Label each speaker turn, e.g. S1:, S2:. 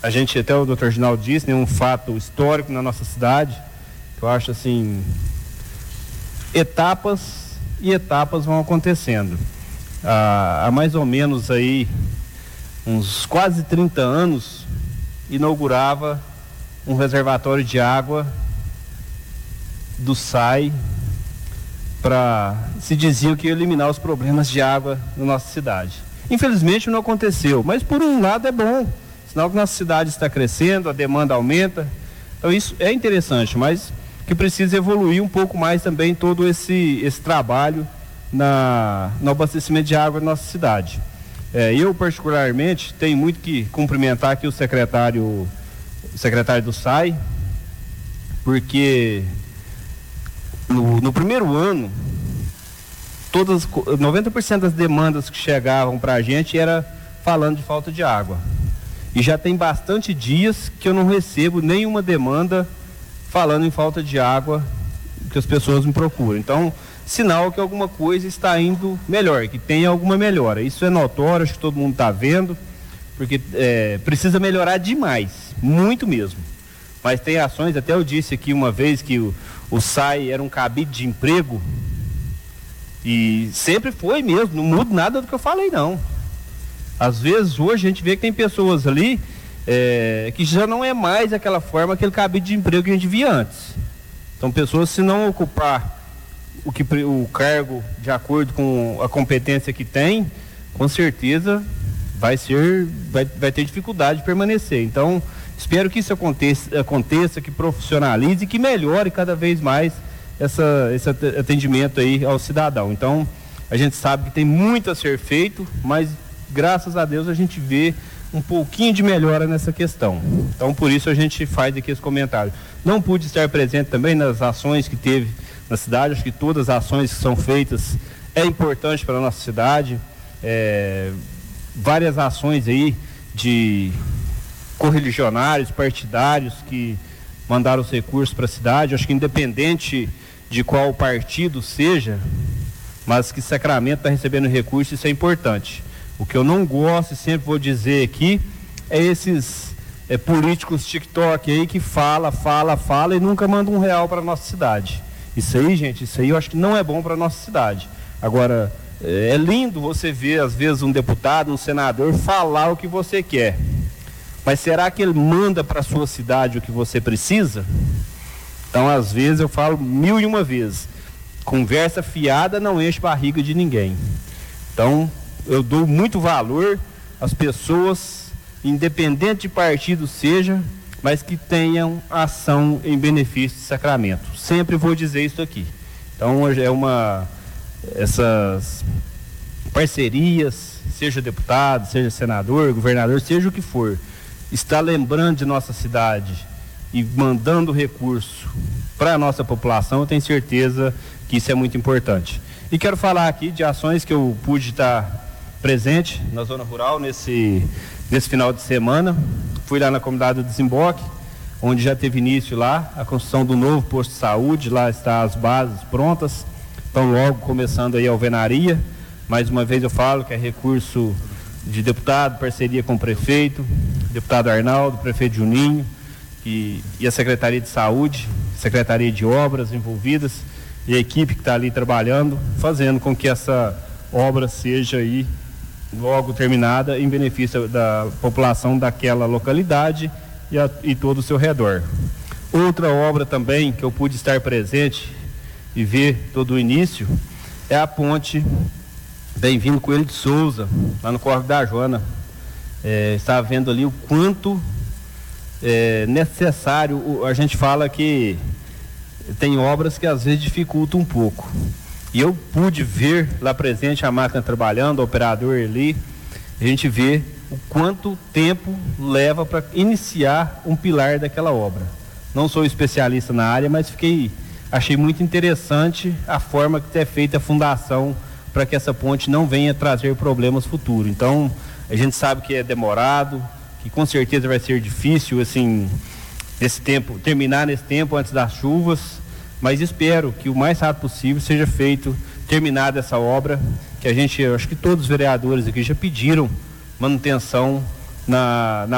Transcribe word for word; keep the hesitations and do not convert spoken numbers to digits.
S1: a gente, até o doutor Ginaldo disse, né, um fato histórico na nossa cidade, que eu acho assim, etapas e etapas vão acontecendo. Há, há mais ou menos aí uns quase trinta anos, inaugurava um reservatório de água do S A I, para, se diziam que ia eliminar os problemas de água na nossa cidade. Infelizmente não aconteceu, mas por um lado é bom, sinal que nossa cidade está crescendo, a demanda aumenta, então isso é interessante, mas que precisa evoluir um pouco mais também todo esse, esse trabalho na, no abastecimento de água na nossa cidade. É, eu particularmente tenho muito que cumprimentar aqui o secretário, o secretário do S A I, porque no, no primeiro ano, todas, noventa por cento das demandas que chegavam para a gente era falando de falta de água. E já tem bastante dias que eu não recebo nenhuma demanda falando em falta de água que as pessoas me procuram. Então, sinal que alguma coisa está indo melhor, que tem alguma melhora. Isso é notório, acho que todo mundo está vendo, porque é, precisa melhorar demais, muito mesmo. Mas tem ações, até eu disse aqui uma vez que o, o S A I era um cabide de emprego, e sempre foi mesmo, não muda nada do que eu falei não. Às vezes hoje a gente vê que tem pessoas ali é, que já não é mais aquela forma, aquele cabide de emprego que a gente via antes. Então pessoas, se não ocupar o, que, o cargo de acordo com a competência que tem, com certeza vai ser, vai, vai ter dificuldade de permanecer. Então espero que isso aconteça, aconteça, que profissionalize e que melhore cada vez mais essa, esse atendimento aí ao cidadão. Então a gente sabe que tem muito a ser feito, mas graças a Deus a gente vê um pouquinho de melhora nessa questão. Então por isso a gente faz aqui esse comentário. Não pude estar presente também nas ações que teve na cidade, acho que todas as ações que são feitas é importante para a nossa cidade, é, várias ações aí de correligionários, partidários que mandaram os recursos para a cidade, acho que independente de qual partido seja, mas que Sacramento está recebendo recursos, isso é importante. O que eu não gosto, e sempre vou dizer aqui, é esses é, políticos TikTok aí que fala, fala, fala e nunca manda um real para a nossa cidade. Isso aí, gente, isso aí eu acho que não é bom para a nossa cidade. Agora, é, é lindo você ver, às vezes, um deputado, um senador falar o que você quer. Mas será que ele manda para a sua cidade o que você precisa? Então, às vezes, eu falo mil e uma vezes, conversa fiada não enche barriga de ninguém. Então, eu dou muito valor às pessoas, independente de partido seja, mas que tenham ação em benefício de Sacramento. Sempre vou dizer isso aqui. Então, é uma, essas parcerias, seja deputado, seja senador, governador, seja o que for, está lembrando de nossa cidade e mandando recurso para a nossa população, eu tenho certeza que isso é muito importante. E quero falar aqui de ações que eu pude estar presente na zona rural nesse, nesse final de semana. Fui lá na comunidade do Desemboque, onde já teve início lá a construção do novo posto de saúde, lá está as bases prontas, estão logo começando aí a alvenaria. Mais uma vez eu falo que é recurso de deputado, parceria com o prefeito, deputado Arnaldo, prefeito Juninho e, e a Secretaria de Saúde, Secretaria de Obras envolvidas e a equipe que está ali trabalhando, fazendo com que essa obra seja aí logo terminada em benefício da população daquela localidade e, a, e todo o seu redor. Outra obra também que eu pude estar presente e ver todo o início é a ponte Bem-vindo Coelho de Souza, lá no Córrego da Joana. É, está vendo ali o quanto é necessário. A gente fala que tem obras que às vezes dificultam um pouco. E eu pude ver lá presente a máquina trabalhando, o operador ali. A gente vê o quanto tempo leva para iniciar um pilar daquela obra. Não sou especialista na área, mas fiquei, achei muito interessante a forma que é feita a fundação para que essa ponte não venha trazer problemas futuros. Então, a gente sabe que é demorado, que com certeza vai ser difícil, assim, nesse tempo, terminar nesse tempo antes das chuvas, mas espero que o mais rápido possível seja feito, terminada essa obra, que a gente, acho que todos os vereadores aqui já pediram manutenção na, na